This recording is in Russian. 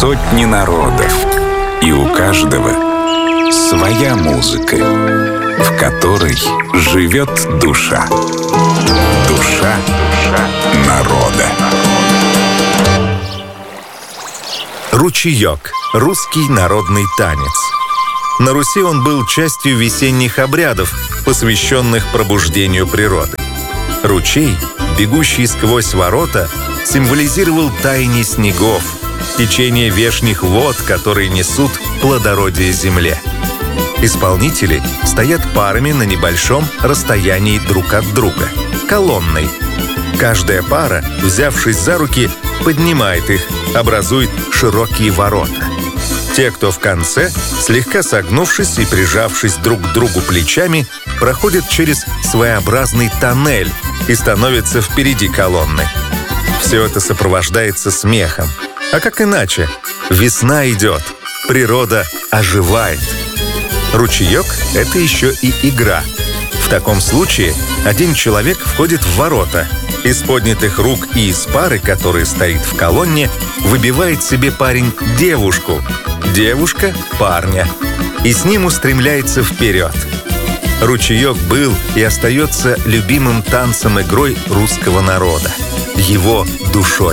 Сотни народов, и у каждого своя музыка, в которой живет душа. Душа народа. Ручеек – русский народный танец. На Руси он был частью весенних обрядов, посвященных пробуждению природы. Ручей, бегущий сквозь ворота, символизировал таяние снегов, течение вешних вод, которые несут плодородие земле. Исполнители стоят парами на небольшом расстоянии друг от друга, колонной. Каждая пара, взявшись за руки, поднимает их, образует широкие ворота. Те, кто в конце, слегка согнувшись и прижавшись друг к другу плечами, проходят через своеобразный тоннель и становятся впереди колонны. Все это сопровождается смехом. А как иначе? Весна идет, природа оживает. Ручеек — это еще и игра. В таком случае один человек входит в ворота. Из поднятых рук и из пары, которая стоит в колонне, выбивает себе парень девушку, девушка — парня, и с ним устремляется вперед. Ручеек был и остается любимым танцем-игрой русского народа, его душой.